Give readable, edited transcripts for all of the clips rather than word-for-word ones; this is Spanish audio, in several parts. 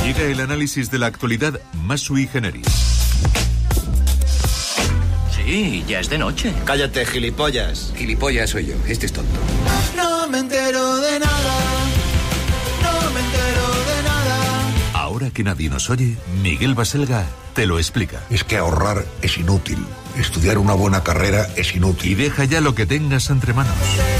Llega el análisis de la actualidad más sui generis. Sí, ya es de noche. Cállate, gilipollas. Gilipollas soy yo, este es tonto. No me entero de nada, no me entero de nada. Ahora que nadie nos oye, Miguel Baselga te lo explica. Es que ahorrar es inútil. Estudiar una buena carrera es inútil. Y deja ya lo que tengas entre manos.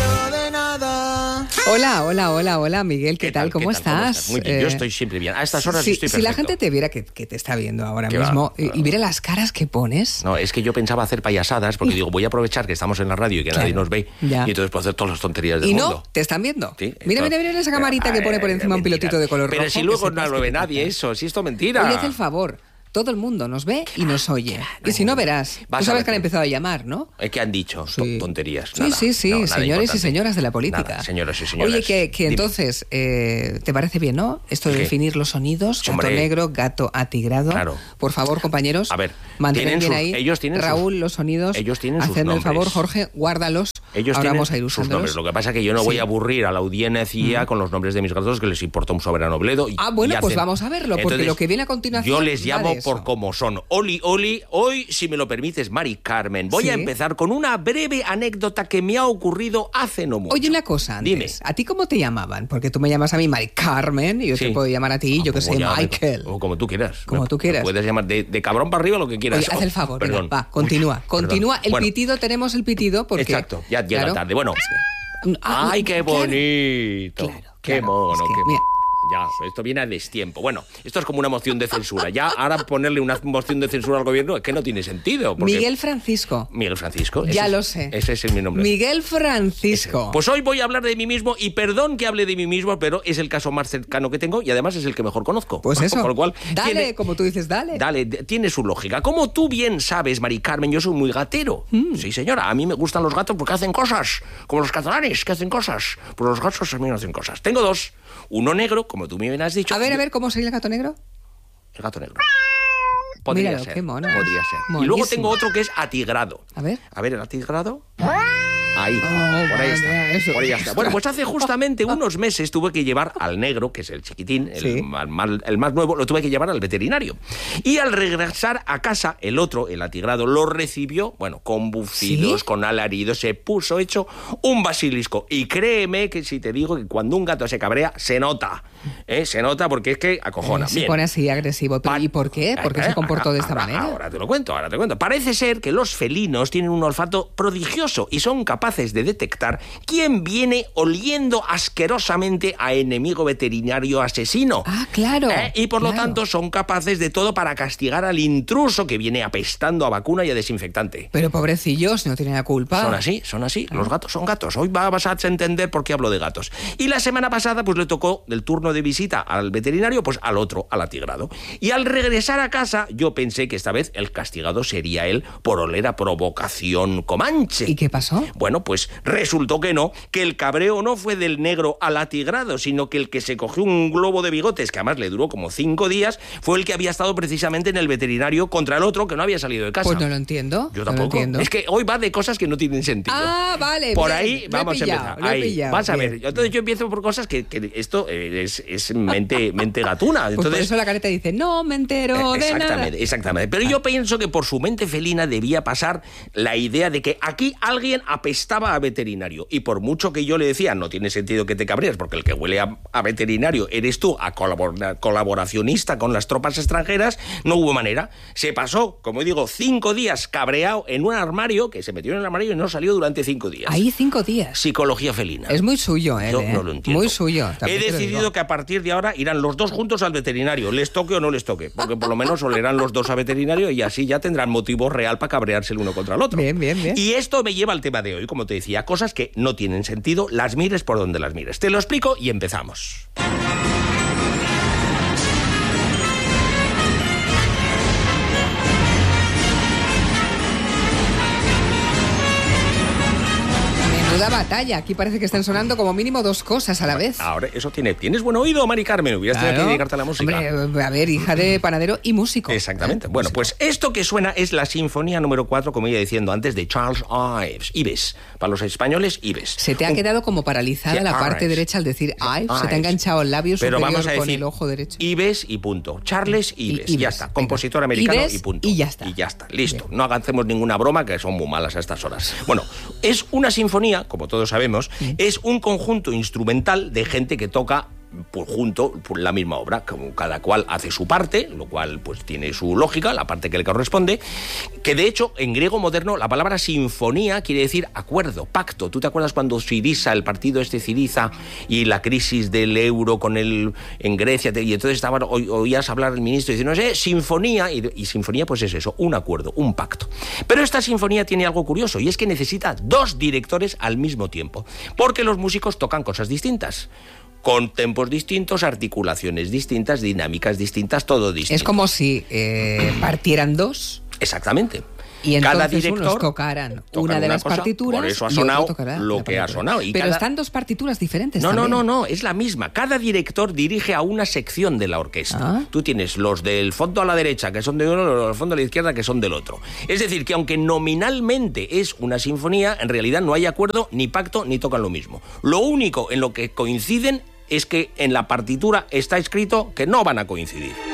Hola, Miguel, ¿qué tal? ¿Cómo estás? Muy bien, yo estoy siempre bien. A estas horas estoy perfecto. Si la gente te viera que te está viendo ahora mismo y viera las caras que pones... No, es que yo pensaba hacer payasadas porque digo, voy a aprovechar que estamos en la radio y que nadie nos ve y entonces puedo hacer todas las tonterías del mundo. Y no, te están viendo. ¿Sí? Mira esa camarita que pone por encima un pilotito de color rojo. Pero si luego no lo ve nadie eso, si esto es mentira. Oye, haz el favor. Todo el mundo nos ve y nos oye. Y si no, verás. Tú sabes que han empezado a llamar, ¿no? ¿Qué han dicho? Tonterías. Sí, señores y señoras de la política. Nada, señoras y señores. Oye, que entonces, ¿te parece bien, no? Esto de definir los sonidos, gato negro, gato atigrado. Claro. Por favor, compañeros, a ver, mantengan bien ahí. Ellos tienen Raúl, los sonidos. Ellos tienen sus nombres. Hacedme el favor, Jorge, guárdalos. Ellos ahora tienen vamos a ir sus usándolos. nombres. Lo que pasa es que yo no voy a aburrir a la audiencia con los nombres de mis gatos, que les importa un soberano bledo. Pues vamos a verlo, porque lo que viene a continuación... Yo les llamo por cómo son. Oli, hoy, si me lo permites, Mari Carmen, voy a empezar con una breve anécdota que me ha ocurrido hace no mucho. Oye, una cosa antes. Dime. ¿A ti cómo te llamaban? Porque tú me llamas a mí Mari Carmen y yo te puedo llamar a ti, yo que sé, Michael. O como tú quieras. Como tú quieras. Puedes llamar de cabrón para arriba lo que quieras. Oye, haz el favor, perdón. Va, continúa. El pitido, tenemos el pitido porque... Exacto, ya llega tarde. Bueno. ¡Ay, qué bonito! Claro, ¡Qué mono! Es que, qué mira. Ya, esto viene a destiempo. Bueno, esto es como una moción de censura. Ya, ahora ponerle una moción de censura al gobierno es que no tiene sentido. Miguel Francisco. Ya lo sé. Ese es mi nombre. Miguel Francisco. Pues hoy voy a hablar de mí mismo y perdón que hable de mí mismo, pero es el caso más cercano que tengo y además es el que mejor conozco. Pues eso. Por lo cual, como tú dices, dale. Tiene su lógica. Como tú bien sabes, Mari Carmen, yo soy muy gatero. Sí, señora, a mí me gustan los gatos porque hacen cosas. Como los catalanes, que hacen cosas. Pues los gatos también hacen cosas. Tengo dos. Uno negro, como tú bien has dicho. A ver, ¿cómo sería el gato negro? El gato negro. Podría ser. Qué mono. Podría ser. Monísimo. Y luego tengo otro que es atigrado. A ver, el atigrado. Ahí, por ahí está. Eso. Por ahí está. Bueno, pues hace justamente unos meses tuve que llevar al negro, que es el chiquitín, el más nuevo, lo tuve que llevar al veterinario. Y al regresar a casa, el otro, el atigrado, lo recibió, con bufidos, con alaridos, se puso hecho un basilisco. Y créeme que si te digo que cuando un gato se cabrea, se nota. Se nota porque es que acojona. Se pone así agresivo. ¿Pero ¿y por qué? ¿Por qué se comportó de esta manera? Ahora te lo cuento. Parece ser que los felinos tienen un olfato prodigioso y son capaces de detectar quién viene oliendo asquerosamente a enemigo veterinario asesino. Claro. Y por lo tanto son capaces de todo para castigar al intruso que viene apestando a vacuna y a desinfectante. Pero pobrecillos, no tienen la culpa. Son así. Los gatos son gatos. Hoy vas a entender por qué hablo de gatos. Y la semana pasada pues le tocó el turno de visita al veterinario, pues al otro, al atigrado. Y al regresar a casa yo pensé que esta vez el castigado sería él por oler a provocación comanche. ¿Y qué pasó? Bueno, pues resultó que no, que el cabreo no fue del negro al atigrado, sino que el que se cogió un globo de bigotes, que además le duró como 5 días, fue el que había estado precisamente en el veterinario contra el otro que no había salido de casa. Pues no lo entiendo. Yo tampoco. Es que hoy va de cosas que no tienen sentido. Vale. Por bien, ahí vamos a empezar. Ahí, vas a ver. Entonces yo empiezo por cosas que esto es mente gatuna. Entonces, pues por eso la careta dice, no me entero de nada. Exactamente. Pero yo pienso que por su mente felina debía pasar la idea de que aquí alguien apestaba a veterinario. Y por mucho que yo le decía, no tiene sentido que te cabrees, porque el que huele a veterinario eres tú, a colaboracionista con las tropas extranjeras, no hubo manera. Se pasó, como digo, 5 días cabreado en un armario, que se metió en el armario y no salió durante 5 días. Ahí 5 días. Psicología felina. Es muy suyo, Yo no lo entiendo. Muy suyo. He decidido que a partir de ahora irán los dos juntos al veterinario, les toque o no les toque, porque por lo menos olerán los dos a veterinario y así ya tendrán motivo real para cabrearse el uno contra el otro. Bien. Y esto me lleva al tema de hoy, como te decía, cosas que no tienen sentido, las mires por donde las mires. Te lo explico y empezamos. menuda batalla. Aquí parece que están sonando como mínimo 2 cosas a la vez. Ahora, eso tienes buen oído, Mari Carmen. Hubieras tenido que dedicarte a la música. Hombre, a ver, hija de panadero y músico. Exactamente. Bueno, pues esto que suena es la Sinfonía número 4, como iba diciendo antes, de Charles Ives. Para los españoles, Ives. Se te ha quedado como paralizada la parte derecha al decir Ives. Se te ha enganchado el labio pero superior vamos a decir con el ojo derecho. Ives y punto. Charles Ives. Ives. Ya está. Compositor americano Ives, y punto. y ya está. Listo. Bien. No hacemos ninguna broma, que son muy malas a estas horas. Bueno, es una sinfonía, como todos sabemos, es un conjunto instrumental de gente que toca por la misma obra, como cada cual hace su parte, lo cual pues tiene su lógica, la parte que le corresponde, que de hecho en griego moderno la palabra sinfonía quiere decir acuerdo, pacto. ¿Tú te acuerdas cuando Syriza, el partido Syriza, y la crisis del euro en Grecia, y entonces oías hablar el ministro diciendo, no sé, sinfonía, y sinfonía pues es eso, un acuerdo, un pacto. Pero esta sinfonía tiene algo curioso, y es que necesita 2 directores al mismo tiempo, porque los músicos tocan cosas distintas, con tempos distintos, articulaciones distintas, dinámicas distintas, todo distinto. Es como si partieran 2. Exactamente. Y entonces cada director unos tocaran una de las partituras. Por eso ha sonado lo que ha sonado. Pero están 2 partituras diferentes. No, es la misma. Cada director dirige a una sección de la orquesta. Tú tienes los del fondo a la derecha, que son de uno, los del fondo a la izquierda, que son del otro. Es decir, que aunque nominalmente es una sinfonía, en realidad no hay acuerdo, ni pacto, ni tocan lo mismo. Lo único en lo que coinciden es que en la partitura está escrito que no van a coincidir.